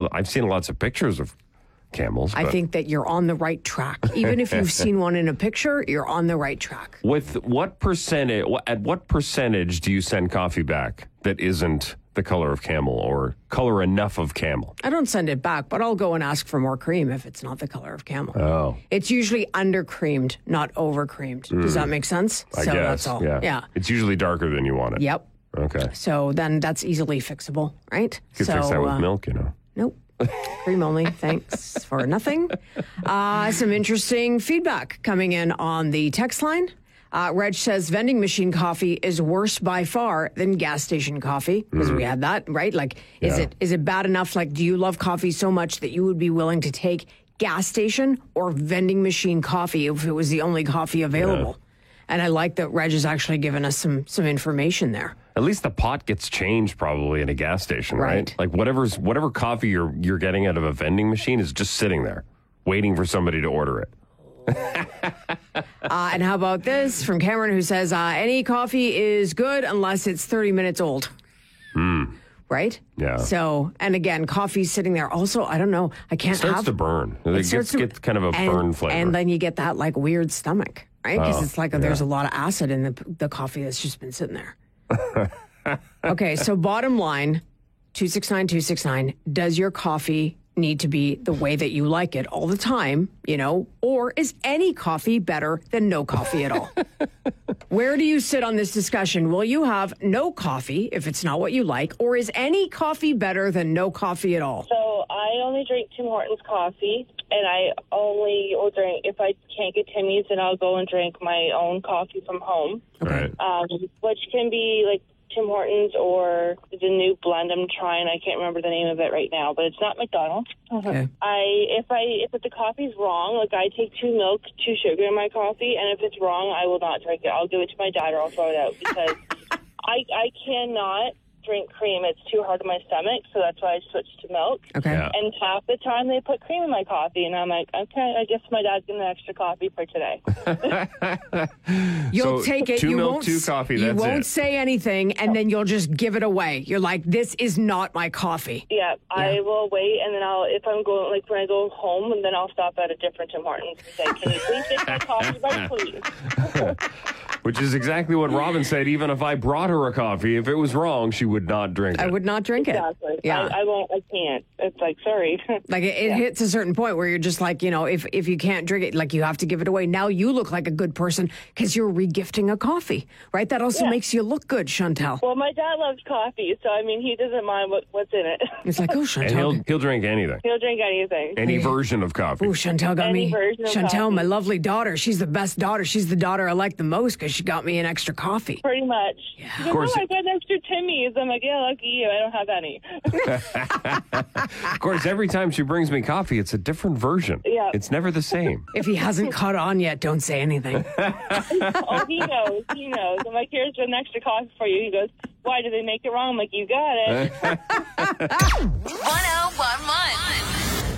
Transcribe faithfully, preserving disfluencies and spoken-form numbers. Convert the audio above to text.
I've seen lots of pictures of camels. I but think that you're on the right track. Even if you've seen one in a picture, you're on the right track. With what percentage, at what percentage do you send coffee back that isn't the color of camel or color enough of camel? I don't send it back, but I'll go and ask for more cream if it's not the color of camel. Oh. It's usually under creamed, not over creamed. Mm. Does that make sense? I so guess. that's all. Yeah. yeah. It's usually darker than you want it. Yep. Okay. So then that's easily fixable, right? You could so, fix that with uh, milk, you know. Nope. Cream only. Thanks for nothing. Uh, some interesting feedback coming in on the text line. Uh, Reg says vending machine coffee is worse by far than gas station coffee because mm. we had that, right? Like, is yeah. it is it bad enough? Like, do you love coffee so much that you would be willing to take gas station or vending machine coffee if it was the only coffee available? Yeah. And I like that Reg has actually given us some some information there. At least the pot gets changed probably in a gas station, right? Right. Like whatever's whatever coffee you're you're getting out of a vending machine is just sitting there, waiting for somebody to order it. uh, and how about this from Cameron, who says uh, any coffee is good unless it's thirty minutes old. Hmm. Right? Yeah. So, and again, coffee's sitting there. Also, I don't know. I can't it starts have... to burn. It, it gets, to, gets kind of a and, burn flavor. And then you get that like weird stomach, right? Because oh, it's like yeah. there's a lot of acid in the, the coffee that's just been sitting there. Okay, so bottom line, two six nine two six nine, does your coffee need to be the way that you like it all the time, you know, or is any coffee better than no coffee at all? Where do you sit on this discussion? Will you have no coffee if it's not what you like, or is any coffee better than no coffee at all? So I only drink Tim Hortons coffee, and I only will drink, if I can't get Timmy's, then I'll go and drink my own coffee from home, right. um, which can be like Tim Hortons or the new blend I'm trying. I can't remember the name of it right now, but it's not McDonald's. Okay. I if I if the coffee's wrong, like I take two milk, two sugar in my coffee, and if it's wrong, I will not drink it. I'll give it to my dad or I'll throw it out because I I cannot drink cream. It's too hard on my stomach, so that's why I switched to milk. Okay. Yeah. And half the time they put cream in my coffee, and I'm like, okay, I guess my dad's getting an extra coffee for today. You'll so take it. Two you milk, won't, two coffee. You That's won't it. say anything, and then you'll just give it away. You're like, this is not my coffee. Yeah, Yeah. I will wait, and then I'll, if I'm going, like when I go home, and then I'll stop at a different Tim Hortons and say, can you please take my coffee back, please? Which is exactly what Robin said. Even if I brought her a coffee, if it was wrong, she would not drink it. I would not drink Exactly. it. Yeah. I, I won't, I can't. It's like, sorry. Like it, it Yeah. hits a certain point where you're just like, you know, if if you can't drink it, like you have to give it away. Now you look like a good person because you're regifting a coffee, right? That also Yeah. makes you look good, Chantel. Well, my dad loves coffee, so I mean, he doesn't mind what, what's in it. It's like, oh, and he'll Chantel. he'll drink anything, He'll drink anything. any version of coffee. Oh, Chantel got Any me. version of Chantel, coffee. my lovely daughter. She's the best daughter. She's the daughter I like the most because she got me an extra coffee. Pretty much. Yeah. He goes, Of course oh, it- I got an extra Timmy's. I'm like, yeah, lucky you. I don't have any. Of course, every time she brings me coffee, it's a different version. Yeah. It's never the same. If he hasn't caught on yet, don't say anything. Oh, he knows. He knows. I'm like, here's an extra coffee for you. He goes, why did they make it wrong? I'm like, you got it. one oh one one